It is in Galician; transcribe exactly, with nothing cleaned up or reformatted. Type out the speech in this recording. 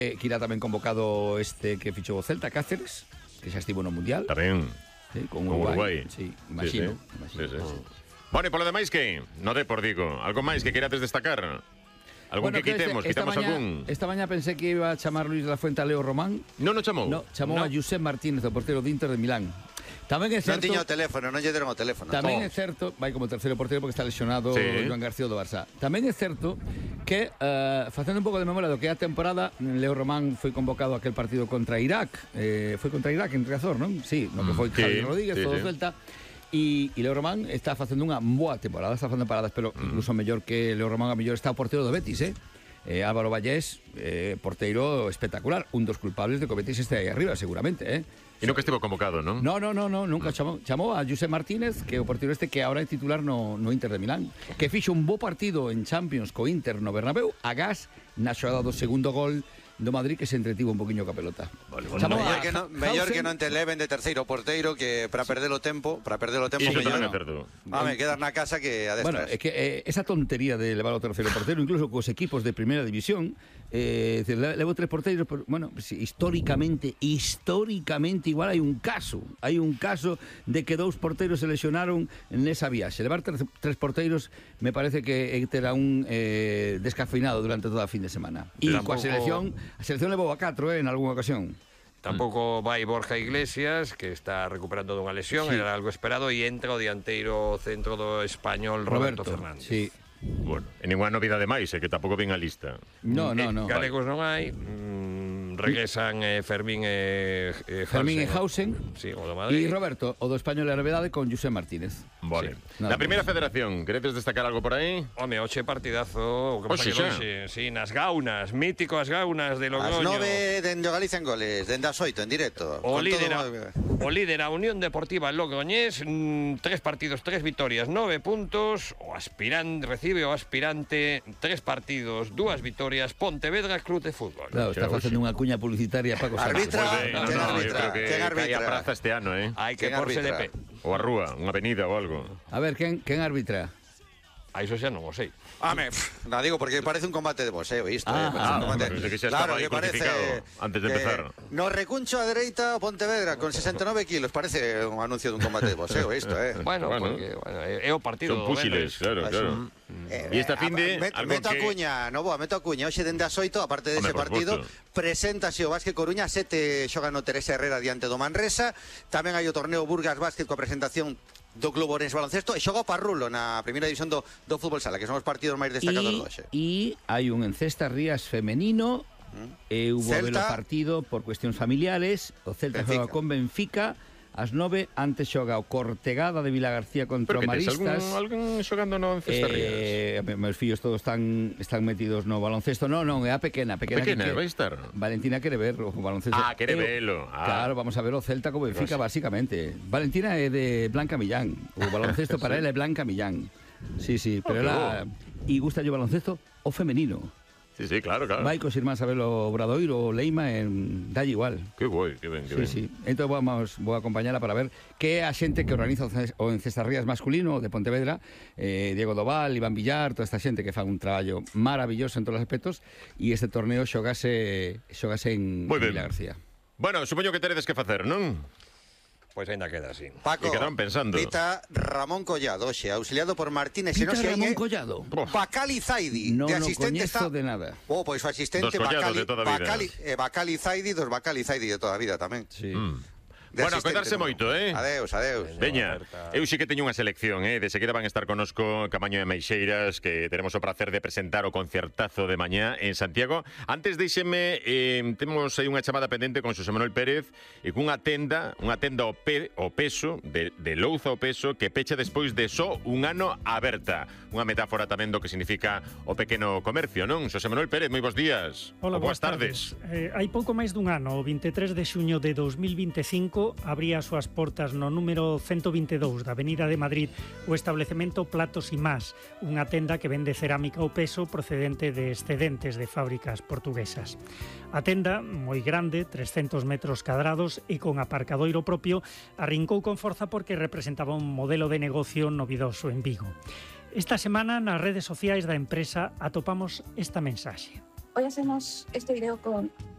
Eh, que irá tamén convocado este que fichou o Celta, Cáceres, que xa estivo no Mundial. Tamén. Sí, con Con Uruguai. Uruguai. Sí, imagino. Sí, sí. imagino. Sí, sí. Bueno, e polo demais que? No de por digo. Algo máis que querades destacar? Algún Bueno, que quitemos? este, esta Quitamos mañá, algún? Esta mañá pensé que iba a chamar Luis de la Fuente a Leo Román. Non o chamou? No, chamou no. a Josep Martínez, o portero de Inter de Milán. Tamén é certo... Non tiña o teléfono, non lle deron o teléfono. Tamén Oh. é certo, vai como terceiro portero porque está lesionado Sí. Joan García do Barça. Tamén é certo que, uh, facendo un pouco de memoria do que é a temporada, Leo Román foi convocado a aquel partido contra Irak. Eh, foi contra Irak en Riazor, non? Sí, no que foi Sí, Javi Rodríguez, sí, todo sí. Celta. E, e Leo Román está facendo unha boa temporada, está facendo paradas, pero Mm. incluso mellor que Leo Román, a mellor está o portero do Betis, eh? Eh, Álvaro Vallés, eh, porteiro espectacular, un dos culpables de que o Betis este aí arriba, seguramente, eh? E nunca estivo convocado, non? No, no, no, no, nunca chamou. Chamou a Josep Martínez, que é o portero este que agora é titular no, no Inter de Milán, que fixo un bo partido en Champions co Inter no Bernabéu, agás na xogada do segundo gol do Madrid, que se entretivo un poquinho ca pelota. Vale, vale. Chamou Mellor a que non, mellor Hausen. que non te leven de terceiro porteiro que para perder o tempo, para perder o tempo Iso mellor. tamén é certo. Vame, quedar na casa que Bueno, adestras. é que eh, esa tontería de levar o terceiro portero, incluso cos equipos de primeira división, eh, decir, le- levo tres porteiros, pero, bueno, si, históricamente, históricamente igual hai un caso, hai un caso de que dous porteiros se lesionaron nesa viaxe. Levar tres, tres porteiros me parece que terá un eh, descafeinado durante toda a fin de semana. E Tampouco- coa selección, a selección levou a catro, eh, en algunha ocasión. Tampouco vai Borja Iglesias, que está recuperando dunha lesión, Sí. era algo esperado, e entra o dianteiro centro do español Roberto, Roberto, Fernández. sí. Bueno, e ninguna novidade máis, é que tampouco ven a lista. No, no, Eh, no. Galegos non hai, mm, regresan eh, Fermín e eh, Fermín e Hausen. Sí, o do E Madrid. Roberto, o do Español e a novedade con José Martínez. Vale. Sí, nada Na primeira federación, queredes destacar algo por aí? Home, oche partidazo, o que pasa Oxe, que xa. hoxe, sí, nas gaunas, mítico as gaunas de As Logroño. nove dende o Galicia en goles, dende as oito en directo. O Con líder, a, todo- o líder a Unión Deportiva Logroñés, mm, tres partidos, tres victorias, nove puntos. O aspirante recibe o aspirante, tres partidos, dúas victorias, Pontevedra Club de Fútbol. Claro, está Xa, facendo unha cuña publicitaria Paco Sánchez. Arbitra. Pois ben, ¿Quién no, no, eu arbitra? creo que ¿Quién cae a arbitra? praza este ano, eh? Hai que ¿Quién porse de pé. arbitra? Ou a rúa, unha avenida ou algo. A ver, quen, quen arbitra? A iso xa non o sei. Ame, pff, non digo porque parece un combate de boxeo isto, Ah, eh, parece ah, un combate. pensé que xa estaba aí que parece crucificado antes de que empezar. No recuncho a dereita o Pontevedra con sesenta e nove kilos, parece un anuncio dun combate de boxeo isto, eh. Bueno, Bueno. porque bueno, é é o partido Son do púxiles, venres. claro, Así. claro. Eh, E esta fin de met, algo meto a que- cuña, no boa, meto a cuña. Hoxe dende as oito, aparte dese Home, por partido, suposto. preséntase o Básquet Coruña, sete xoga no Teresa Herrera diante do Manresa. Tamén hai o torneo Burgas Básquet coa presentación do Club Orense Baloncesto e xoga o Parrulo na primeira división do, do fútbol sala, que son os partidos máis destacados do hoxe. E hai un Encesta Rías femenino, e hubo Celta. velo partido por cuestións familiares, o Celta Benfica. xoga con Benfica, ás nove, antes xoga o Cortegada de Vilagarcía contra Pero o que tes algún, Maristas. algún xogando no Cestarrías? Eh, me- meus fillos todos están están metidos no baloncesto. Non, non, é a pequena, pequena, Pequena, que, vai estar? Valentina quere ver o baloncesto. Ah, quere Eu- velo, ah. Claro, vamos a ver o Celta co Benfica, Pero basicamente. Valentina é de Blanca Millán. O baloncesto para ela é Blanca Millán. Sí, sí, pero Oh, que ela e gusta o baloncesto o femenino. Sí, sí, claro, claro. Vai cos irmáns a ver o Obradoiro ou Leima en dalle igual. Que guai, que ben, que ben. Sí, sí. Entón vamos, vou acompañala para ver que é a xente que organiza o Ces- o Encestarrías masculino de Pontevedra, eh, Diego Doval, Iván Villar, toda esta xente que fan un traballo maravilloso en todos os aspectos, e este torneo xogase xogase en, Moi en ben. Vila García. Bueno, supoño que teredes que facer, non? Pois ainda queda así. Paco, E quedaron pensando. Pita Ramón Collado, hoxe, auxiliado por Martínez. Pita e non sei Ramón aí é Collado. Bacali Zaidi, Non de o asistente coñezo está... de nada. Oh, pois o asistente Dos collados Bacali, de toda a vida. Bacali, eh, Bacali Zaidi, dos Bacali Zaidi de toda a vida tamén. Sí. Mm. De Bueno, asistente, cuidarse non. moito, eh? Adeus, adeus. Veña, Aperta. eu sí que teño unha selección, eh? De seguida van a estar conosco Camaño de Meixeiras, que teremos o placer de presentar o concertazo de mañá en Santiago. Antes deixeme, eh, temos aí unha chamada pendente con Xosé Manuel Pérez e cunha tenda, unha tenda ao, pe, ao peso, de, de louza ao peso, que pecha despois de só un ano aberta. Unha metáfora tamén do que significa o pequeno comercio, non? Xosé Manuel Pérez, moi bons días. Hola, O boas boas tardes. tardes. Eh, hai pouco máis dun ano, o vinte e tres de xuño de dos mil vinte e cinco, abría as súas portas no número ciento vinte e dous da Avenida de Madrid o establecemento Platos y Más, unha tenda que vende cerámica ao peso procedente de excedentes de fábricas portuguesas. A tenda, moi grande, trescentos metros cadrados e con aparcadoiro propio, arrincou con forza porque representaba un modelo de negocio novidoso en Vigo. Esta semana nas redes sociais da empresa atopamos esta mensaxe. Hoy hacemos este video con